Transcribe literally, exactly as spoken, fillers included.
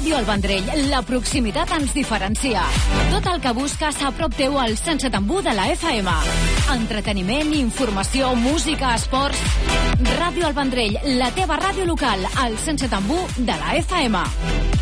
Ràdio El Vendrell, la proximitat ens diferencia. Tot el que busques a prop teu al sense tambú de la F M. Entreteniment, informació, música, esports... Ràdio El Vendrell, la teva ràdio local, al sense tambú de la F M.